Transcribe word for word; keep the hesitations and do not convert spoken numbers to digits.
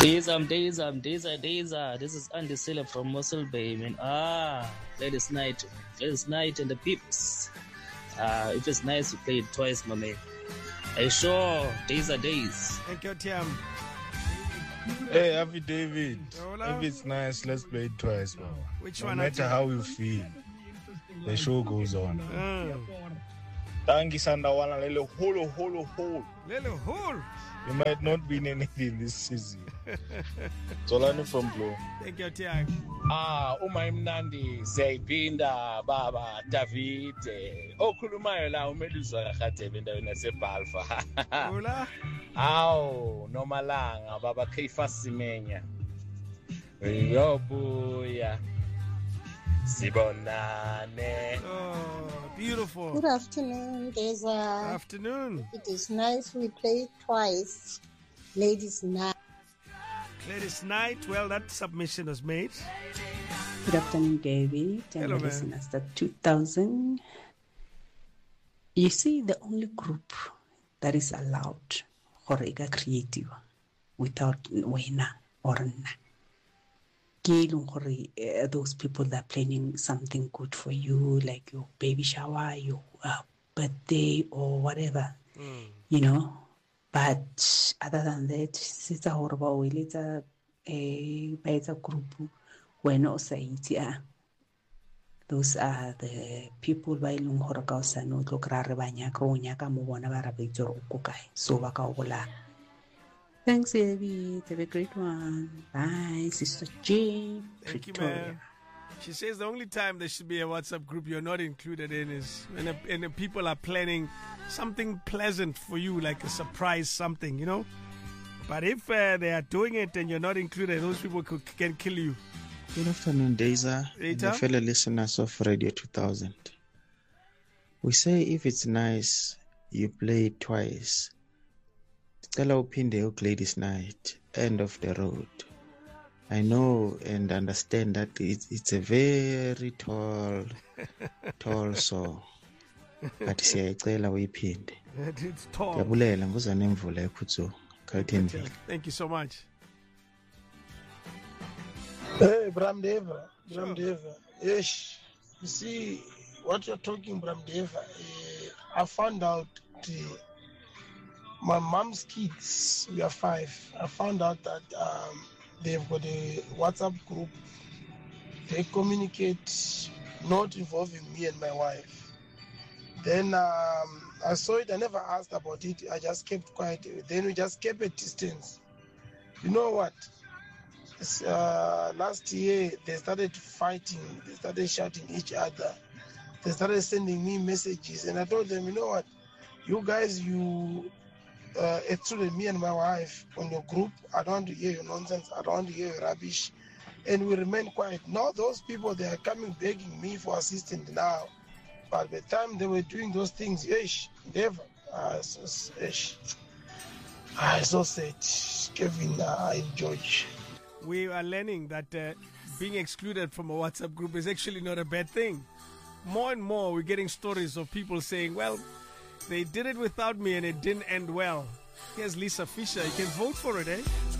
Days um days um days are days are this is Andy Silla from Mossel Bay, man. Ah, ladies night, ladies night and the peeps. Uh, if it's nice, you play it twice, my man. I sure days are days. Thank you, Tiam. Hey, Happy David. Hola. If it's nice, let's play it twice, bro. Which no one? No matter how you feel, the show goes on. Tangi Sandawana, little holo holo hole. Little hole. You might not win anything this season. Solani from Blow. Thank you, Tiam. Ah, uma imnandi siyayiphinda baba David. Okhulumayo la umelizwa kaHatebe endaweni yaseBalfa. Hola. Aw, nomalanga baba Caiphas Simenya. Yobuya. Sibonane. Oh, beautiful. Good afternoon. There's a afternoon. It is nice we play twice. Ladies night. Ladies night. Well, that submission was made. Good afternoon, David. Hello, man. Listeners, that two thousand. You see, the only group that is allowed for creative without winner or na. Those people that are planning something good for you, like your baby shower, your uh, birthday, or whatever, mm. you know. But other than that, it's a horrible. It's a it's a group when also yeah. Those are the people by long horaka no to krare banya kronya ka mo bona ba ra bitso go kae so ba ka gola. Thanks, Evie. Have a great one. Bye, Sister J. Thank you, Victoria. man. She says the only time there should be a WhatsApp group you're not included in is when a, when the people are planning something pleasant for you, like a surprise something, you know. But if uh, they are doing it and you're not included, those people could, can kill you. Good afternoon, Deza, and the fellow listeners of Radio two thousand. We say if it's nice, you play it twice. Stella Upinde Ladies Night, end of the road. I know and understand that it's, it's a very tall, tall song. But siyayicela uyiphinde. It's tall. Ngiyabulela nguzana emvula ekhuthu. Thank you so much. Hey, Bram Deva. Bram Deva. Yes. You see, what you're talking, Bram Deva, uh, I found out uh, my mom's kids, we are five. I found out that um, they've got a WhatsApp group. They communicate, not involving me and my wife. Then um, I saw it. I never asked about it. I just kept quiet. Then we just kept a distance. You know what? Uh, last year, they started fighting. They started shouting each other. They started sending me messages. And I told them, you know what? You guys, you uh, excluded me and my wife on your group. I don't want to hear your nonsense. I don't want to hear your rubbish. And we remain quiet. Now those people, they are coming begging me for assistance now. But by the time they were doing those things, ish, never. Uh, so, ish. I so said, Kevin uh, and George. We are learning that uh, being excluded from a WhatsApp group is actually not a bad thing. More and more, we're getting stories of people saying, well, they did it without me and it didn't end well. Here's Lisa Fisher. You can vote for it, eh?